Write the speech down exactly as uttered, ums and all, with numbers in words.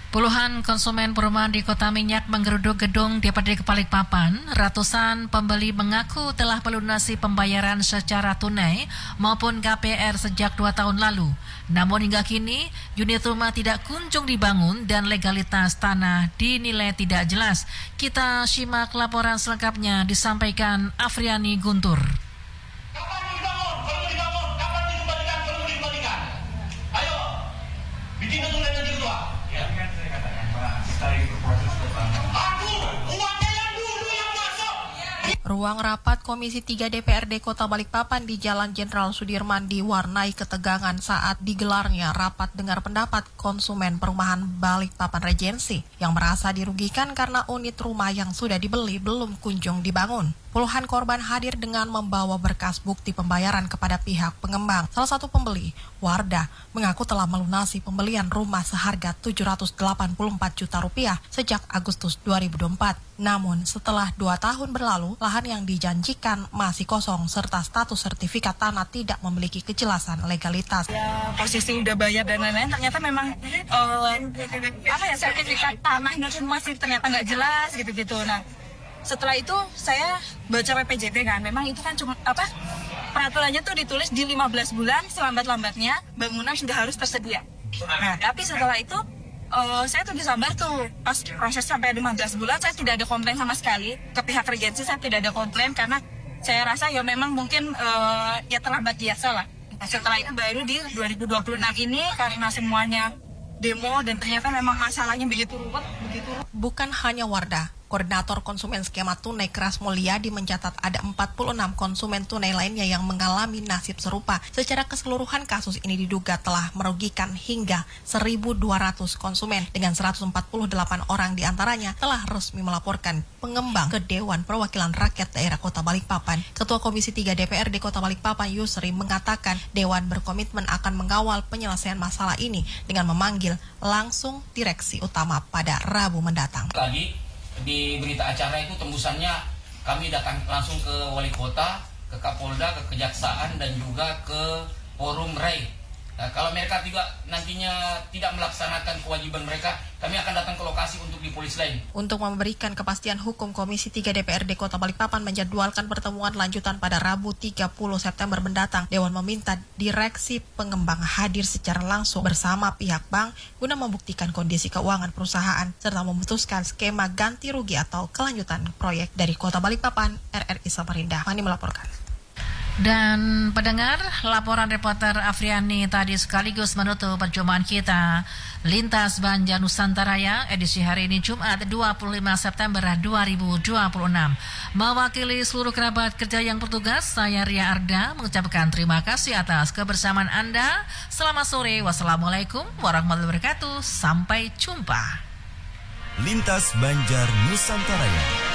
Puluhan konsumen perumahan di Kota Minyak menggeruduk gedung D P R D Balikpapan. Ratusan pembeli mengaku telah melunasi pembayaran secara tunai maupun K P R sejak dua tahun lalu. Namun hingga kini, unit rumah tidak kunjung dibangun dan legalitas tanah dinilai tidak jelas. Kita simak laporan selengkapnya disampaikan Afriani Guntur. Kapan dibangun? Kalau dibangun, kapan dikembalikan? Perlu dikembalikan. Ayo, bikin dokumen nanti kedua. Ya. Kan saya katakan, Pak, kita ikut proses pertama. Aduh, uangnya yang dulu yang masuk. Ruang rapat Komisi tiga D P R D Kota Balikpapan di Jalan Jenderal Sudirman diwarnai ketegangan saat digelarnya rapat dengar pendapat konsumen perumahan Balikpapan Regency yang merasa dirugikan karena unit rumah yang sudah dibeli belum kunjung dibangun. Puluhan korban hadir dengan membawa berkas bukti pembayaran kepada pihak pengembang. Salah satu pembeli, Wardah, mengaku telah melunasi pembelian rumah seharga tujuh ratus delapan puluh empat juta rupiah sejak Agustus dua ribu dua puluh empat. Namun, setelah dua tahun berlalu, lahan yang dijanjikan masih kosong serta status sertifikat tanah tidak memiliki kejelasan legalitas. Ya, posisi udah bayar dan lain-lain, ternyata memang uh, apa ya sertifikat tanahnya masih ternyata nggak jelas gitu-gitu. Nah, setelah itu saya baca P P J T kan, memang itu kan cuma apa peraturannya tuh ditulis di lima belas bulan selambat-lambatnya bangunan sudah harus tersedia. Nah, tapi setelah itu uh, saya tuh disabar tuh pas proses sampai lima belas bulan saya tidak ada komplain sama sekali ke pihak Regency, saya tidak ada komplain karena saya rasa ya memang mungkin uh, ya terlambat biasa lah. Nah, setelah itu baru di dua ribu dua puluh enam ini karena semuanya demo dan ternyata memang masalahnya begitu ruwet, begitu ruwet. Bukan hanya Wardah, Koordinator Konsumen Skema Tunai Keras Mulyadi mencatat ada empat puluh enam konsumen tunai lainnya yang mengalami nasib serupa. Secara keseluruhan kasus ini diduga telah merugikan hingga seribu dua ratus konsumen dengan seratus empat puluh delapan orang diantaranya telah resmi melaporkan pengembang ke Dewan Perwakilan Rakyat Daerah Kota Balikpapan. Ketua Komisi tiga D P R D Kota Balikpapan Yusri mengatakan Dewan berkomitmen akan mengawal penyelesaian masalah ini dengan memanggil langsung direksi utama pada Rabu mendatang. Tadi di berita acara itu tembusannya kami datang langsung ke Wali Kota, ke Kapolda, ke Kejaksaan dan juga ke Forum R E I. Nah, kalau mereka juga nantinya tidak melaksanakan kewajiban mereka, kami akan datang ke lokasi untuk dipolis lain. Untuk memberikan kepastian hukum, Komisi tiga D P R D Kota Balikpapan menjadwalkan pertemuan lanjutan pada Rabu tiga puluh September mendatang. Dewan meminta direksi pengembang hadir secara langsung bersama pihak bank guna membuktikan kondisi keuangan perusahaan serta memutuskan skema ganti rugi atau kelanjutan proyek. Dari Kota Balikpapan, R R I Samarinda, Fani melaporkan. Dan pendengar, laporan reporter Afriani tadi sekaligus menutup perjumpaan kita Lintas Banjar Nusantara edisi hari ini Jumat dua puluh lima September dua ribu dua puluh enam. Mewakili seluruh kerabat kerja yang bertugas, saya Ria Arda mengucapkan terima kasih atas kebersamaan Anda. Selamat sore, wassalamualaikum warahmatullahi wabarakatuh. Sampai jumpa. Lintas Banjar Nusantara.